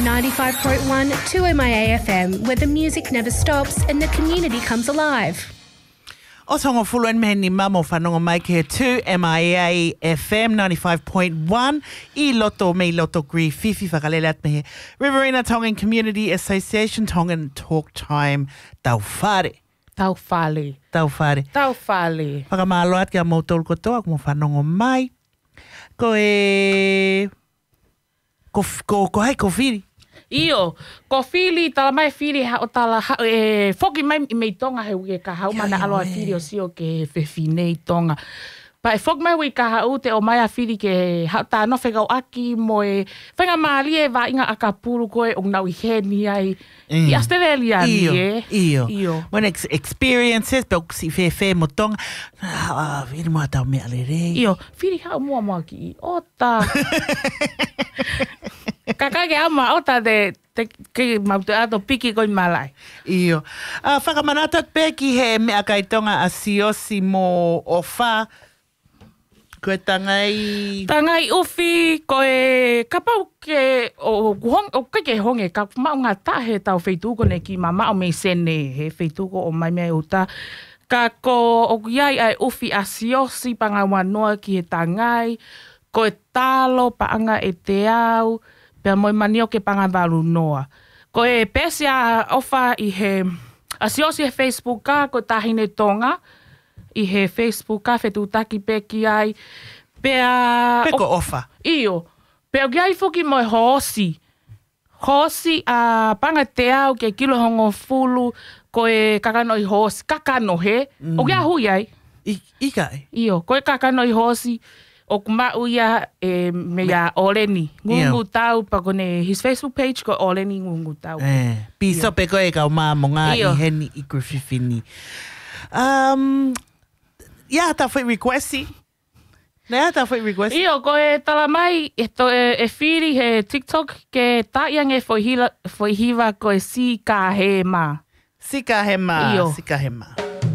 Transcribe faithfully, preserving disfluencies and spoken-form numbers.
ninety-five point one two M I A F M, where the music never stops and the community comes alive. O tonga fuluen mehe ni mamo whanonga mai ke two M I A F M ninety-five point one I loto me loto gri fifi whakalelat mehe Riverina Tongan Community Association Tongan Talk Time tau whare. Tau whale. Tau whare. Tau whale. Whakamalo at kia mautol kotoa mo whanonga mai. Ko e... Ko, ko, ko hei ko whiri. Io, ko whiri, tala mai whiri ha o tala, ha, e, whoki mai i mei tonga he uke ka hau mana aloa whiri o sio ke whewhinei tonga. Pa e whoki mai ui ka hau te o mai a whiri ke hau tā no whekau aki mo e whenga maali e wa inga akapuru koe o ngau i he ni ai mm. I Australia ni e. Io, io. When ex experiences, pe si whe whe mo tonga, ah, whiri mua tau mea le rei. Io, whiri hau mua mua ki i ota. Kaka ke ama o ta de te ke mautu ato piki koi malai. Io. Uh, whakamanata peki he mea kai tonga a siosi mo o wha. Koe tangai... Tangai uwhi, koe kapau ke o, hong, o kake honge, ka maunga tahe tau wheituko ne ki ma mao mei sene he wheituko o mai mea uta. Ka ko o iai ai uwhi a siosi panga wanoa ki he tangai, koe talo paanga e te au, pia moi manio ke panga walu noa. Ko e pesi a ofa i he, a siosi he Facebook ka, ko tahine tonga, i he Facebook ka, whetu taki peki ai, pia... Peko ofa? Io, pia o giai fuki moi hoosi. Hoosi a panga te au ke kilo hongo fulu, ko e kakano i hoosi, kakano he, mm. O gia hui ai. I, ikai? Io, ko e kakano i hoosi, o kuma uia e mea Oleni. Ngungu tau pa kone his Facebook page ko Oleni ngungu tau. Eh, piso pe koe kau maa mo ngā i heni i grififini. Um, ia, ta whai requesti. Nea ta whai requesti. Io, ko e tala mai e, to, e, e whiri he TikTok ke taiang e whai hiva ko e si ka he ma. Si ka he ma. Io. Si ka he ma.